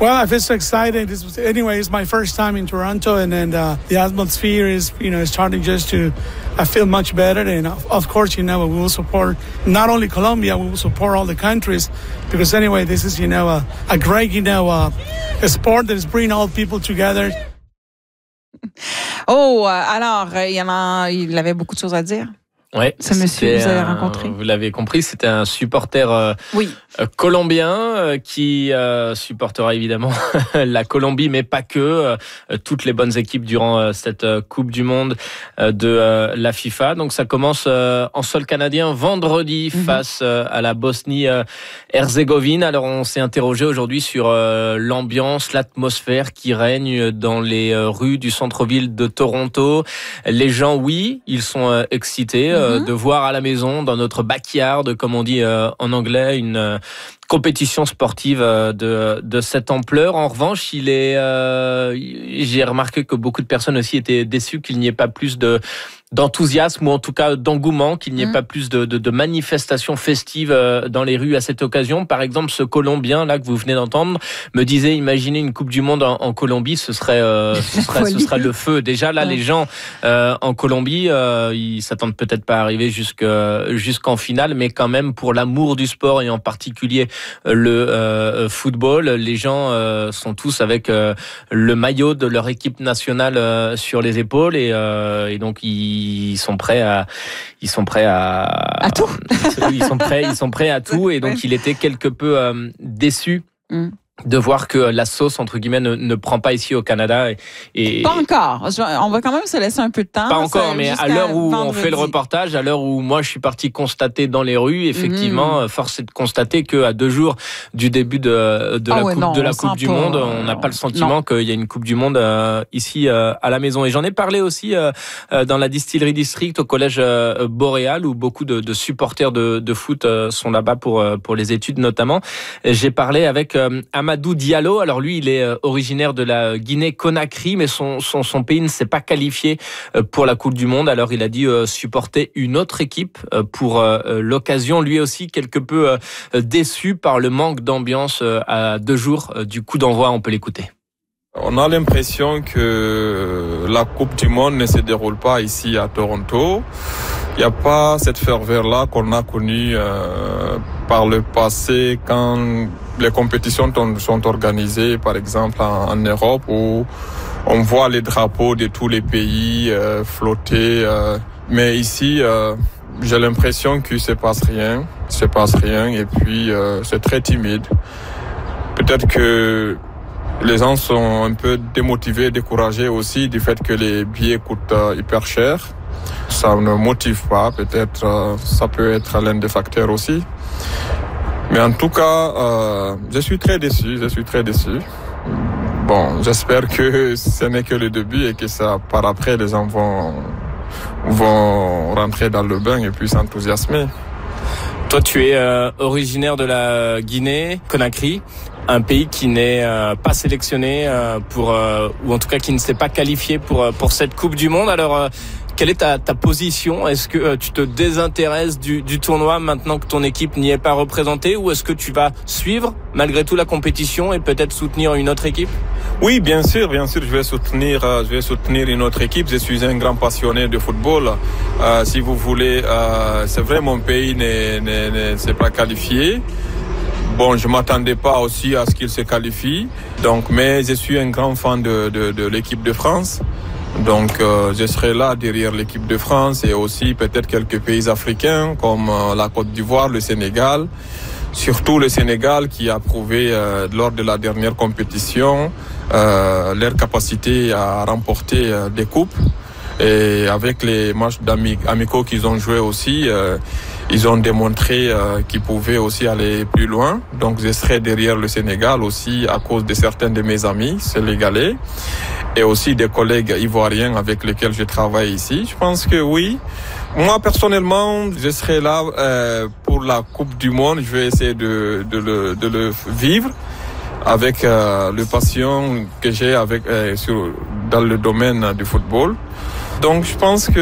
Well, I feel so excited. It's my first time in Toronto, and then the atmosphere is, starting just to. I feel much better, and of course, we will support not only Colombia, we will support all the countries, because anyway, this is, a great, a sport that is bringing all people together. Oh, alors, il avait beaucoup de choses à dire. Ouais, ce monsieur que vous avez rencontré. Vous l'avez compris, c'était un supporter colombien qui supportera évidemment la Colombie, mais pas que, toutes les bonnes équipes durant cette Coupe du Monde de la FIFA. Donc ça commence en sol canadien vendredi face à la Bosnie-Herzégovine. Alors on s'est interrogé aujourd'hui sur l'ambiance, l'atmosphère qui règne dans les rues du centre-ville de Toronto. Les gens, oui, ils sont excités de voir à la maison, dans notre backyard, comme on dit en anglais, une compétition sportive de cette ampleur. En revanche, j'ai remarqué que beaucoup de personnes aussi étaient déçues qu'il n'y ait pas plus d'enthousiasme, ou en tout cas d'engouement, qu'il n'y ait pas plus de manifestations festives dans les rues à cette occasion. Par exemple, ce Colombien là que vous venez d'entendre me disait, imaginez une Coupe du Monde en Colombie, ce serait le feu. Déjà là, les gens en Colombie, ils s'attendent peut-être pas à arriver jusqu'en finale, mais quand même pour l'amour du sport et en particulier le football, les gens sont tous avec le maillot de leur équipe nationale sur les épaules, et donc ils sont prêts à tout. Ils sont prêts à tout, et donc il était quelque peu déçu de voir que la sauce, entre guillemets, ne prend pas ici au Canada. Et pas encore. On va quand même se laisser un peu de temps. Pas encore, mais à l'heure où on fait le reportage, à l'heure où moi je suis parti constater dans les rues, effectivement, force est de constater qu'à 2 jours du début de la Coupe du Monde, on n'a pas le sentiment qu'il y a une Coupe du Monde ici à la maison. Et j'en ai parlé aussi dans la Distillery District au collège Boréal, où beaucoup de supporters de foot sont là-bas pour les études notamment. J'ai parlé avec Amadou Diallo. Alors lui, il est originaire de la Guinée-Conakry, mais son pays ne s'est pas qualifié pour la Coupe du Monde. Alors il a dit supporter une autre équipe pour l'occasion. Lui aussi quelque peu déçu par le manque d'ambiance à 2 jours du coup d'envoi. On peut l'écouter. On a l'impression que la Coupe du Monde ne se déroule pas ici à Toronto. Il n'y a pas cette ferveur-là qu'on a connue par le passé quand les compétitions sont organisées, par exemple en Europe, où on voit les drapeaux de tous les pays flotter. Mais ici, j'ai l'impression qu'il se passe rien, et puis c'est très timide. Peut-être que les gens sont un peu démotivés, découragés aussi du fait que les billets coûtent hyper cher. Ça ne motive pas, peut-être ça peut être l'un des facteurs aussi. Mais en tout cas, je suis très déçu. Bon, j'espère que ce n'est que le début et que ça, par après, les gens vont rentrer dans le bain et puis s'enthousiasmer. Toi, tu es originaire de la Guinée-Conakry, un pays qui n'est pas sélectionné ou en tout cas qui ne s'est pas qualifié pour cette Coupe du Monde. Alors, quelle est ta position ? Est-ce que tu te désintéresses du tournoi maintenant que ton équipe n'y est pas représentée, ou est-ce que tu vas suivre malgré tout la compétition et peut-être soutenir une autre équipe ? Oui, bien sûr, je vais soutenir une autre équipe. Je suis un grand passionné de football. Si vous voulez, c'est vrai, mon pays ne s'est pas qualifié. Bon, je m'attendais pas aussi à ce qu'il se qualifie. Donc, mais je suis un grand fan de l'équipe de France. Donc, je serai là derrière l'équipe de France et aussi peut-être quelques pays africains comme la Côte d'Ivoire, le Sénégal. Surtout le Sénégal qui a prouvé lors de la dernière compétition leur capacité à remporter des coupes. Et avec les matchs amicaux qu'ils ont joués aussi, ils ont démontré qu'ils pouvaient aussi aller plus loin. Donc je serai derrière le Sénégal aussi à cause de certains de mes amis sénégalais et aussi des collègues ivoiriens avec lesquels je travaille ici. Je pense que oui. Moi personnellement, je serai là pour la Coupe du Monde. Je vais essayer de le vivre avec le passion que j'ai dans le domaine du football. Donc je pense que